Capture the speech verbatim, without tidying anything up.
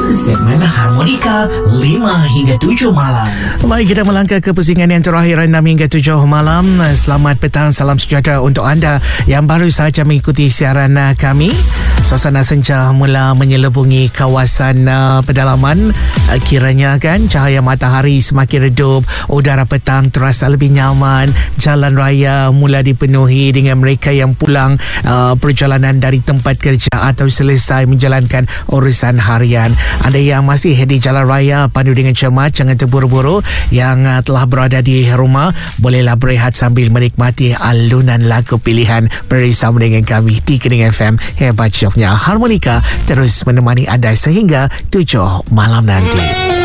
segmen Harmonika lima hingga tujuh malam. Baik, kita melangkah ke pusingan yang terakhir enam hingga tujuh malam. Selamat petang, salam sejahtera untuk anda yang baru sahaja mengikuti siaran kami. Suasana senja mula menyelubungi kawasan uh, pedalaman. Uh, kiranya kan cahaya matahari semakin redup, udara petang terasa lebih nyaman, jalan raya mula dipenuhi dengan mereka yang pulang uh, perjalanan dari tempat kerja atau selesai menjalankan urusan harian. Anda yang masih di jalan raya, pandu dengan cermat, jangan terburu-buru. Yang uh, telah berada di rumah, bolehlah berehat sambil menikmati alunan lagu pilihan bersama dengan kami di Kening F M. Hebat syoknya Harmonika terus menemani anda sehingga tujuh malam nanti.